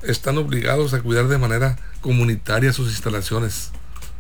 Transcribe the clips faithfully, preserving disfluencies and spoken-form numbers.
están obligados a cuidar de manera comunitaria sus instalaciones,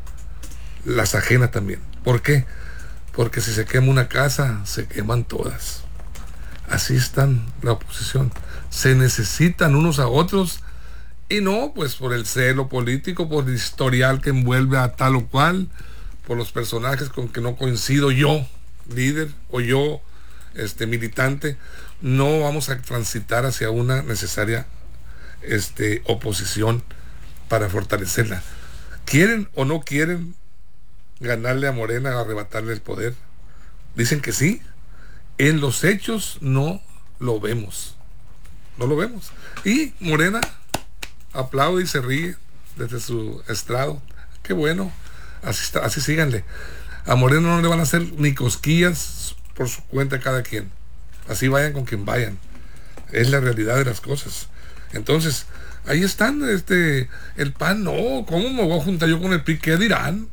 las ajenas también. ¿Por qué? Porque si se quema una casa, se queman todas. Así están la oposición. Se necesitan unos a otros, y no pues por el celo político, por el historial que envuelve a tal o cual, por los personajes con que no coincido yo, líder, o yo, este militante. No vamos a transitar hacia una necesaria este, oposición para fortalecerla. ¿Quieren o no quieren ganarle a Morena, arrebatarle el poder? Dicen que sí. En los hechos no lo vemos. No lo vemos. Y Morena aplaude y se ríe desde su estrado. Qué bueno. Así está, así síganle. A Morena no le van a hacer ni cosquillas por su cuenta cada quien. Así vayan con quien vayan. Es la realidad de las cosas. Entonces, ahí están, este, el P A N, no, ¿cómo me voy a juntar yo con el P R I? ¿Qué dirán?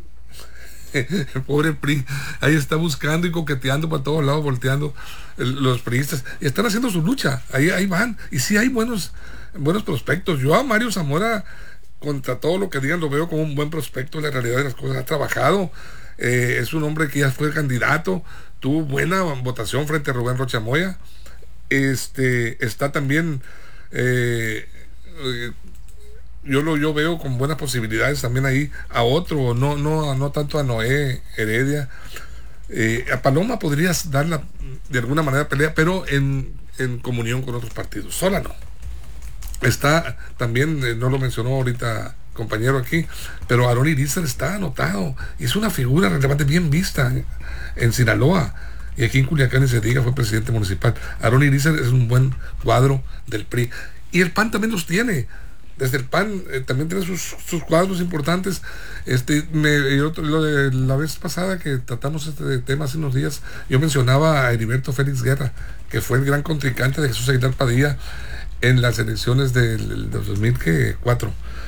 El pobre P R I, ahí está buscando y coqueteando para todos lados, volteando el, los priistas, y están haciendo su lucha, ahí, ahí van, y sí hay buenos, buenos prospectos. Yo a Mario Zamora, contra todo lo que digan, lo veo como un buen prospecto, la realidad de las cosas. Ha trabajado, eh, es un hombre que ya fue candidato, tuvo buena votación frente a Rubén Rocha Moya. Este, está también, eh, eh, yo lo yo veo con buenas posibilidades también ahí a otro, no no no tanto a Noé Heredia. Eh, a Paloma podrías darla de alguna manera pelea, pero en, en comunión con otros partidos. Sola no. Está también, eh, no lo mencionó ahorita compañero aquí, pero Aarón Irizar está anotado y es una figura relevante, bien vista en, en Sinaloa, y aquí en Culiacán ni se diga, fue presidente municipal. Aarón Irizar es un buen cuadro del P R I, y el P A N también los tiene. Desde el P A N eh, también tiene sus, sus cuadros importantes. Este, me, yo, lo de la vez pasada que tratamos este tema hace unos días, yo mencionaba a Heriberto Félix Guerra, que fue el gran contrincante de Jesús Aguilar Padilla en las elecciones del, del dos mil cuatro.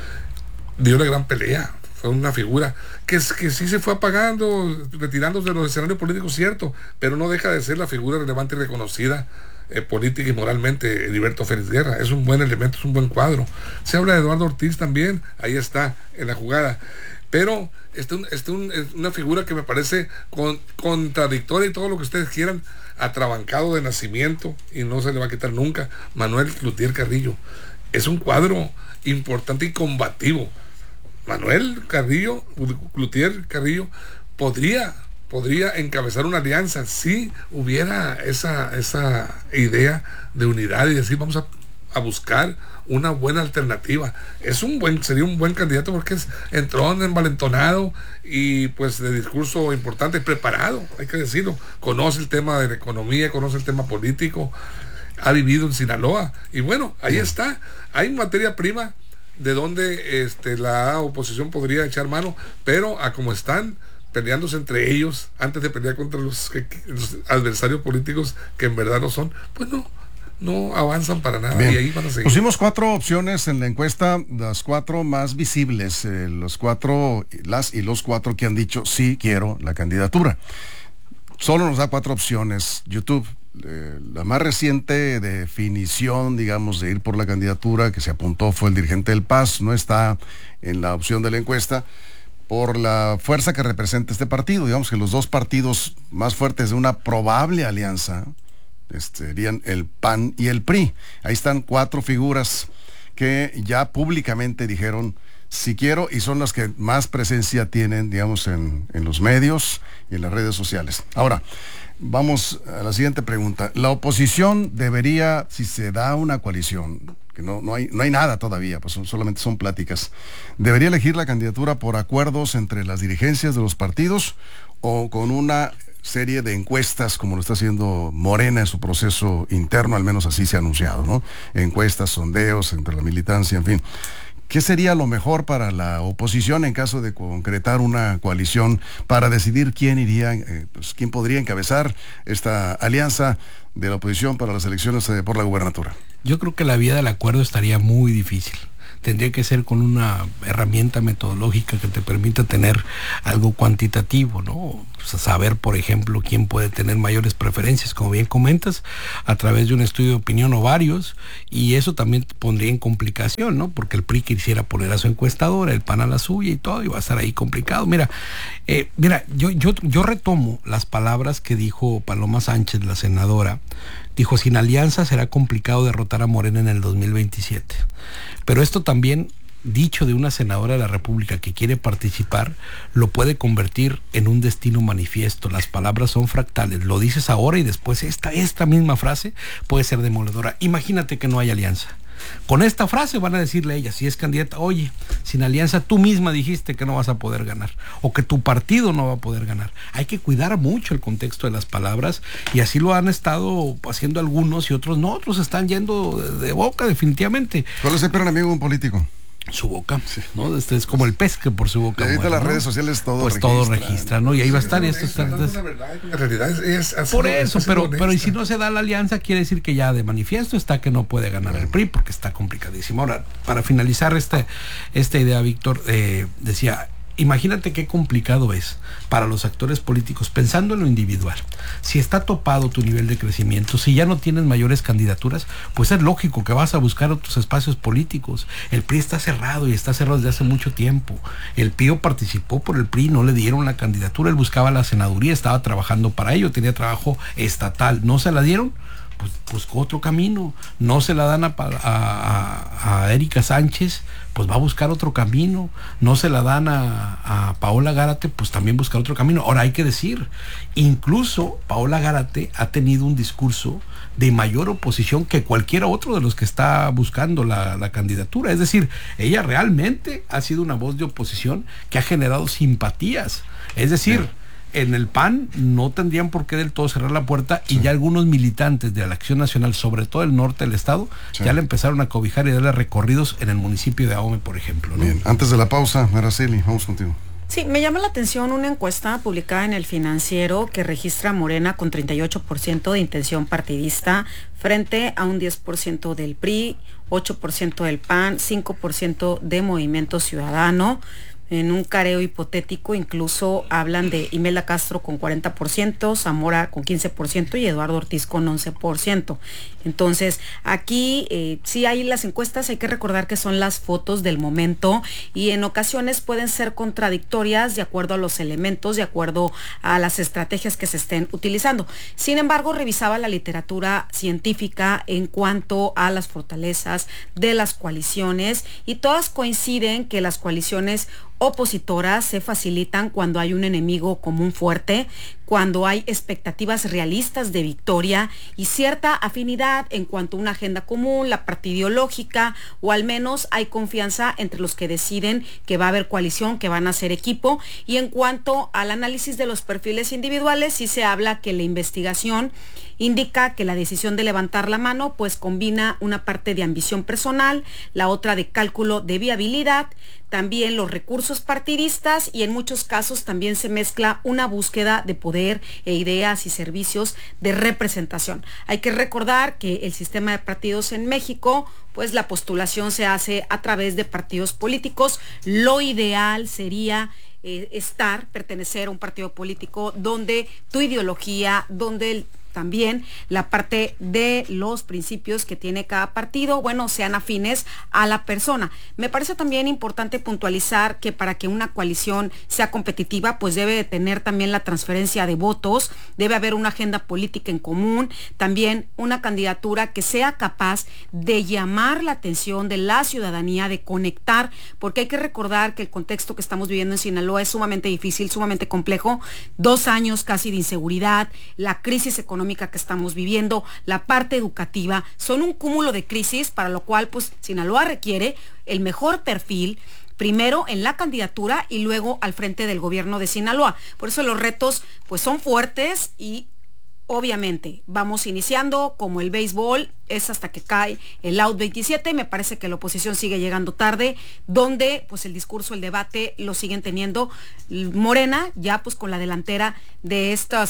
Dio la gran pelea, fue una figura que, que sí se fue apagando, retirándose de los escenarios políticos, cierto, pero no deja de ser la figura relevante y reconocida Eh, política y moralmente. Heriberto Félix Guerra es un buen elemento, es un buen cuadro. Se habla de Eduardo Ortiz también, ahí está en la jugada, pero este, este un, es una figura que me parece con, contradictoria y todo lo que ustedes quieran, atrabancado de nacimiento, y no se le va a quitar nunca. Manuel Cloutier Carrillo es un cuadro importante y combativo. Manuel Carrillo, Cloutier Carrillo podría podría encabezar una alianza si hubiera esa, esa idea de unidad y decir vamos a, a buscar una buena alternativa. Es un buen, sería un buen candidato porque es entrón, envalentonado y pues de discurso importante, preparado, hay que decirlo, conoce el tema de la economía, conoce el tema político, ha vivido en Sinaloa, y bueno, ahí está, hay materia prima de donde este, la oposición podría echar mano, pero a como están peleándose entre ellos antes de pelear contra los, los adversarios políticos que en verdad no son, pues no, no avanzan para nada. Bien. Y ahí van a seguir. Pusimos cuatro opciones en la encuesta, las cuatro más visibles, eh, los cuatro, las y los cuatro que han dicho sí quiero la candidatura. Solo nos da cuatro opciones YouTube. Eh, la más reciente definición, digamos, de ir por la candidatura que se apuntó fue el dirigente del P A S, no está en la opción de la encuesta, por la fuerza que representa este partido. Digamos que los dos partidos más fuertes de una probable alianza este, serían el P A N y el P R I. Ahí están cuatro figuras que ya públicamente dijeron si quiero, y son las que más presencia tienen, digamos, en, en los medios y en las redes sociales. Ahora, vamos a la siguiente pregunta. La oposición debería, si se da una coalición, que no, no hay, no hay nada todavía, pues son, solamente son pláticas, ¿debería elegir la candidatura por acuerdos entre las dirigencias de los partidos o con una serie de encuestas como lo está haciendo Morena en su proceso interno? Al menos así se ha anunciado, ¿no? Encuestas, sondeos entre la militancia, en fin. ¿Qué sería lo mejor para la oposición en caso de concretar una coalición para decidir quién iría, eh, pues, quién podría encabezar esta alianza de la oposición para las elecciones eh, por la gubernatura? Yo creo que la vía del acuerdo estaría muy difícil. tendría que ser con una herramienta metodológica que te permita tener algo cuantitativo, ¿no? O sea, saber, por ejemplo, quién puede tener mayores preferencias, como bien comentas, a través de un estudio de opinión o varios, y eso también te pondría en complicación, ¿no? Porque el P R I quisiera poner a su encuestadora, el P A N a la suya y todo, y va a estar ahí complicado. Mira, eh, mira, yo, yo, yo retomo las palabras que dijo Paloma Sánchez, la senadora. Dijo, sin alianza será complicado derrotar a Morena en el dos mil veintisiete. Pero esto también, dicho de una senadora de la República que quiere participar, lo puede convertir en un destino manifiesto. Las palabras son fractales. Lo dices ahora y después esta, esta misma frase puede ser demoledora. Imagínate que no hay alianza. Con esta frase van a decirle a ella, si es candidata, oye, sin alianza tú misma dijiste que no vas a poder ganar, o que tu partido no va a poder ganar. Hay que cuidar mucho el contexto de las palabras, y así lo han estado haciendo algunos y otros no, otros están yendo de, de boca definitivamente. ¿Cuál es el peor enemigo de un político? Su boca, sí. ¿No? Este es como el pez que por su boca muere, muere, las ¿no? redes sociales todo pues registra. todo registra, ¿no? Y ahí va a estar y esto está. La verdad, la realidad es, es por eso, pero, pero y si no se da la alianza, quiere decir que ya de manifiesto está que no puede ganar el P R I, porque está complicadísimo. Ahora, para finalizar este, esta idea, Víctor, eh, decía, imagínate qué complicado es para los actores políticos, pensando en lo individual. Si está topado tu nivel de crecimiento, si ya no tienes mayores candidaturas, pues es lógico que vas a buscar otros espacios políticos. El P R I está cerrado y está cerrado desde hace mucho tiempo. El Pío participó por el P R I, no le dieron la candidatura, él buscaba la senaduría, estaba trabajando para ello, tenía trabajo estatal, no se la dieron, pues buscó otro camino. No se la dan a, a, a Erika Sánchez, pues va a buscar otro camino. No se la dan a, a Paola Gárate, pues también buscar otro camino. Ahora hay que decir, incluso Paola Gárate ha tenido un discurso de mayor oposición que cualquier otro de los que está buscando la, la candidatura. Es decir, ella realmente ha sido una voz de oposición que ha generado simpatías. Es decir, sí. En el P A N no tendrían por qué del todo cerrar la puerta, sí. Y ya algunos militantes de la Acción Nacional, sobre todo el norte del estado, sí. Ya le empezaron a cobijar y darle recorridos en el municipio de Ahome, por ejemplo, ¿no? Bien, antes de la pausa, Araceli, vamos contigo. Sí, me llama la atención una encuesta publicada en El Financiero que registra a Morena con treinta y ocho por ciento de intención partidista frente a un diez por ciento del P R I, ocho por ciento del P A N, cinco por ciento de Movimiento Ciudadano. En un careo hipotético incluso hablan de Imelda Castro con cuarenta por ciento, Zamora con quince por ciento y Eduardo Ortiz con once por ciento. Entonces, aquí eh, sí hay las encuestas, hay que recordar que son las fotos del momento y en ocasiones pueden ser contradictorias de acuerdo a los elementos, de acuerdo a las estrategias que se estén utilizando. Sin embargo, revisaba la literatura científica en cuanto a las fortalezas de las coaliciones y todas coinciden que las coaliciones opositoras se facilitan cuando hay un enemigo común fuerte, cuando hay expectativas realistas de victoria y cierta afinidad en cuanto a una agenda común, la parte ideológica, o al menos hay confianza entre los que deciden que va a haber coalición, que van a ser equipo. Y en cuanto al análisis de los perfiles individuales, sí se habla que la investigación indica que la decisión de levantar la mano pues combina una parte de ambición personal, la otra de cálculo de viabilidad, también los recursos partidistas y en muchos casos también se mezcla una búsqueda de poder e ideas y servicios de representación. Hay que recordar que el sistema de partidos en México, pues la postulación se hace a través de partidos políticos. Lo ideal sería eh, estar, pertenecer a un partido político donde tu ideología, donde el también la parte de los principios que tiene cada partido, bueno, sean afines a la persona. Me parece también importante puntualizar que para que una coalición sea competitiva, pues debe de tener también la transferencia de votos, debe haber una agenda política en común, también una candidatura que sea capaz de llamar la atención de la ciudadanía, de conectar, porque hay que recordar que el contexto que estamos viviendo en Sinaloa es sumamente difícil, sumamente complejo, dos años casi de inseguridad, la crisis económica que estamos viviendo, la parte educativa, son un cúmulo de crisis para lo cual pues Sinaloa requiere el mejor perfil, primero en la candidatura y luego al frente del gobierno de Sinaloa. Por eso los retos pues son fuertes y obviamente vamos iniciando como el béisbol, es hasta que cae el out veintisiete, me parece que la oposición sigue llegando tarde, donde pues el discurso, el debate lo siguen teniendo Morena, ya pues con la delantera de estas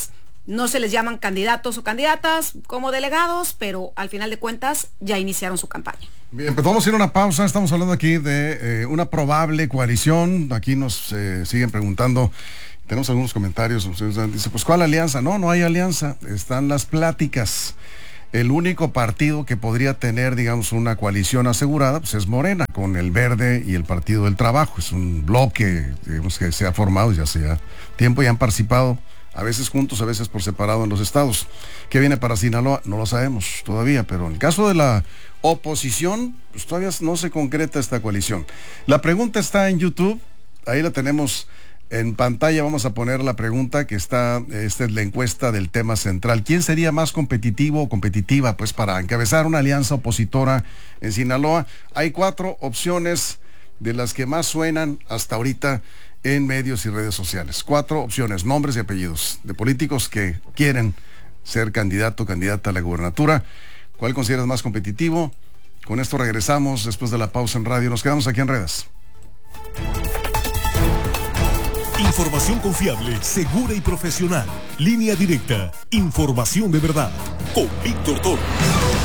No se les llaman candidatos o candidatas como delegados, pero al final de cuentas ya iniciaron su campaña. Bien, pues vamos a ir a una pausa. Estamos hablando aquí de eh, una probable coalición. Aquí nos eh, siguen preguntando. Tenemos algunos comentarios. Dice, pues ¿cuál alianza? No, no hay alianza. Están las pláticas. El único partido que podría tener, digamos, una coalición asegurada, pues es Morena, con el Verde y el Partido del Trabajo. Es un bloque, digamos, que se ha formado ya hace tiempo y han participado, a veces juntos, a veces por separado en los estados. ¿Qué viene para Sinaloa? No lo sabemos todavía, pero en el caso de la oposición, pues todavía no se concreta esta coalición. La pregunta está en YouTube, ahí la tenemos en pantalla. Vamos a poner la pregunta que está, esta es la encuesta del tema central. ¿Quién sería más competitivo o competitiva, pues, para encabezar una alianza opositora en Sinaloa? Hay cuatro opciones de las que más suenan hasta ahorita en medios y redes sociales. Cuatro opciones, nombres y apellidos de políticos que quieren ser candidato o candidata a la gubernatura. ¿Cuál consideras más competitivo? Con esto regresamos después de la pausa en radio. Nos quedamos aquí en redes. Información confiable, segura y profesional. Línea directa. Información de verdad. Con Víctor Toro.